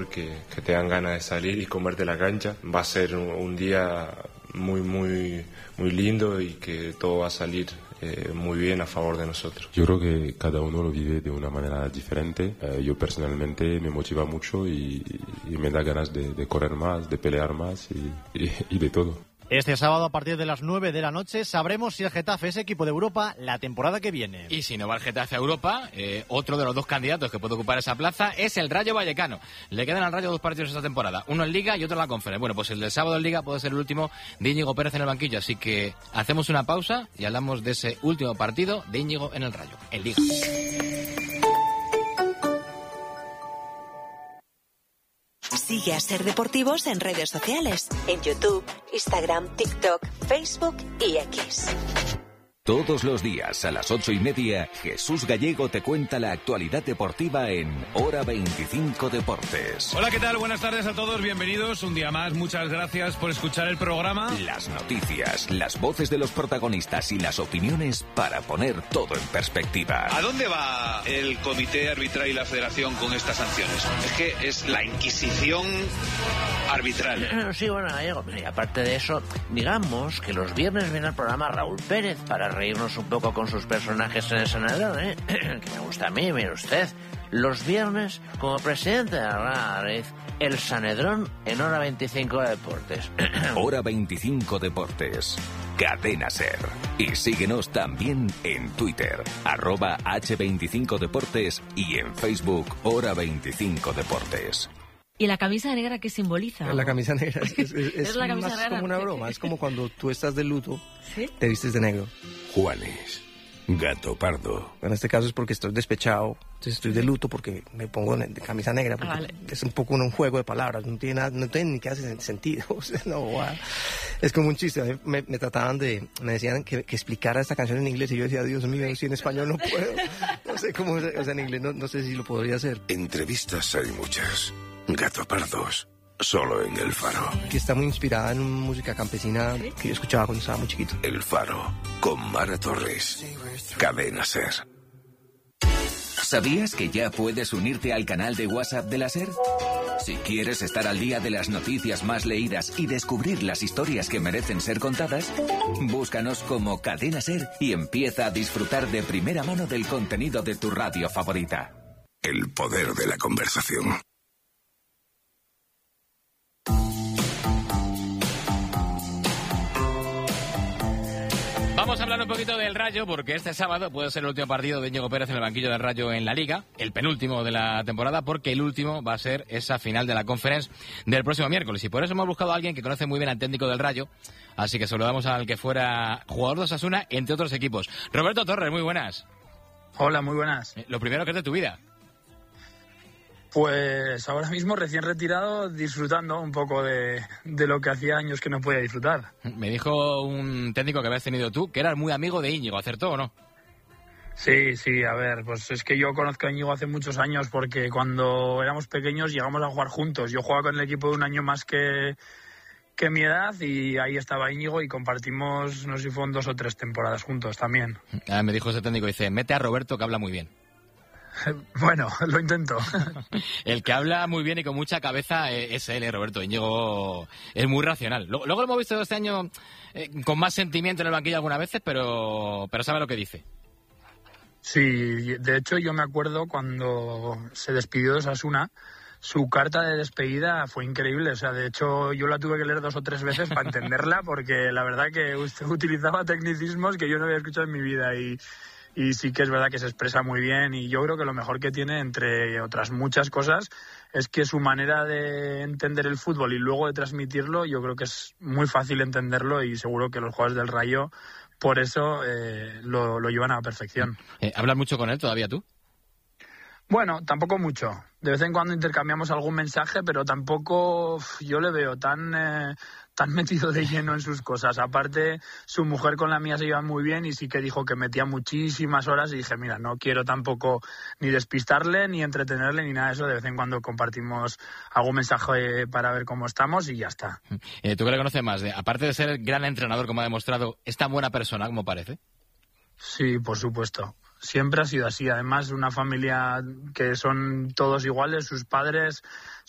que tengan ganas de salir y comerte la cancha. Va a ser un día muy, muy, muy lindo y que todo va a salir muy bien a favor de nosotros. Yo creo que cada uno lo vive de una manera diferente. Yo personalmente me motiva mucho y me da ganas de correr más, de pelear más y de todo. Este sábado a partir de las 9 de la noche sabremos si el Getafe es equipo de Europa la temporada que viene. Y si no va el Getafe a Europa, otro de los dos candidatos que puede ocupar esa plaza es el Rayo Vallecano. Le quedan al Rayo 2 partidos esta temporada, uno en Liga y otro en la Conference. Bueno, pues el del sábado en Liga puede ser el último de Íñigo Pérez en el banquillo, así que hacemos una pausa y hablamos de ese último partido de Íñigo en el Rayo, en Liga. Sigue a Ser Deportivos en redes sociales, en YouTube, Instagram, TikTok, Facebook y X. Todos los días a las 8:30, Jesús Gallego te cuenta la actualidad deportiva en Hora 25 Deportes. Hola, ¿qué tal? Buenas tardes a todos, bienvenidos un día más. Muchas gracias por escuchar el programa. Las noticias, las voces de los protagonistas y las opiniones para poner todo en perspectiva. ¿A dónde va el comité arbitral y la federación con estas sanciones? Es que es la Inquisición arbitral. Sí, bueno, Gallego, y aparte de eso, digamos que los viernes viene al programa Raúl Pérez para reírnos un poco con sus personajes en el Sanedrón, que me gusta a mí, mire usted. Los viernes, como presidente de la Madrid, el Sanedrón en Hora 25 Deportes. Hora 25 Deportes. Cadena Ser. Y síguenos también en Twitter, @H25Deportes y en Facebook, Hora 25 Deportes. ¿Y la camisa negra qué simboliza? La camisa negra es la camisa más negra, como una broma. Es como cuando tú estás de luto, ¿sí? Te vistes de negro. Juanes, gato pardo. En este caso es porque estoy despechado, entonces estoy de luto porque me pongo de camisa negra. Porque vale. Es un poco un juego de palabras, no tiene ni que hace sentido. O sea, es como un chiste. Me decían que explicara esta canción en inglés y yo decía, Dios mío, si en español no puedo. No sé cómo, o sea, en inglés no sé si lo podría hacer. Entrevistas hay muchas. Gato pardos, solo en El Faro. Que está muy inspirada en música campesina que yo escuchaba cuando estaba muy chiquito. El Faro, con Mara Torres. Cadena Ser. ¿Sabías que ya puedes unirte al canal de WhatsApp de la SER? Si quieres estar al día de las noticias más leídas y descubrir las historias que merecen ser contadas, búscanos como Cadena SER y empieza a disfrutar de primera mano del contenido de tu radio favorita. El poder de la conversación. Vamos a hablar un poquito del Rayo, porque este sábado puede ser el último partido de Íñigo Pérez en el banquillo del Rayo en la Liga, el penúltimo de la temporada, porque el último va a ser esa final de la Conference del próximo miércoles. Y por eso hemos buscado a alguien que conoce muy bien al técnico del Rayo, así que saludamos al que fuera jugador de Osasuna, entre otros equipos. Roberto Torres, muy buenas. Hola, muy buenas. Lo primero que es de tu vida. Pues ahora mismo recién retirado, disfrutando un poco de lo que hacía años que no podía disfrutar. Me dijo un técnico que habías tenido tú que eras muy amigo de Íñigo, ¿acertó o no? Sí, a ver, pues es que yo conozco a Íñigo hace muchos años porque cuando éramos pequeños llegamos a jugar juntos. Yo jugaba con el equipo de un año más que mi edad y ahí estaba Íñigo y compartimos, no sé si fueron 2 o 3 temporadas juntos también. Me dijo ese técnico, dice, mete a Roberto que habla muy bien. Bueno, lo intento. El que habla muy bien y con mucha cabeza es él, Roberto. Íñigo es muy racional. Luego lo hemos visto este año con más sentimiento en el banquillo algunas veces, pero sabe lo que dice. Sí, de hecho yo me acuerdo cuando se despidió de Osasuna, su carta de despedida fue increíble. O sea, de hecho yo la tuve que leer 2 o 3 veces para entenderla, porque la verdad que usted utilizaba tecnicismos que yo no había escuchado en mi vida y sí que es verdad que se expresa muy bien y yo creo que lo mejor que tiene, entre otras muchas cosas, es que su manera de entender el fútbol y luego de transmitirlo, yo creo que es muy fácil entenderlo y seguro que los jugadores del Rayo por eso lo llevan a la perfección. ¿Hablas mucho con él todavía tú? Bueno, tampoco mucho. De vez en cuando intercambiamos algún mensaje, pero tampoco yo le veo tan metido de lleno en sus cosas. Aparte, su mujer con la mía se llevan muy bien y sí que dijo que metía muchísimas horas y dije, mira, no quiero tampoco ni despistarle, ni entretenerle, ni nada de eso. De vez en cuando compartimos algún mensaje para ver cómo estamos y ya está. ¿Tú qué le conoces más? Aparte de ser gran entrenador, como ha demostrado, ¿es tan buena persona como parece? Sí, por supuesto. Siempre ha sido así. Además, una familia que son todos iguales, sus padres